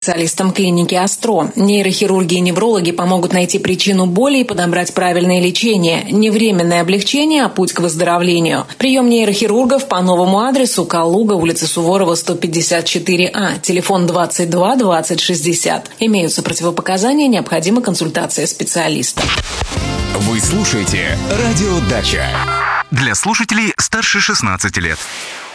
специалистом клиники «Астро». Нейрохирурги и неврологи помогут найти причину боли и подобрать правильное лечение. Не временное облегчение, а путь к выздоровлению. Прием нейрохирургов по новому адресу: Калуга, улица Суворова, 154А, телефон 22 20 60. Имеются противопоказания, необходима консультация специалиста. Вы слушаете «Радио Дача». Для слушателей старше 16 лет.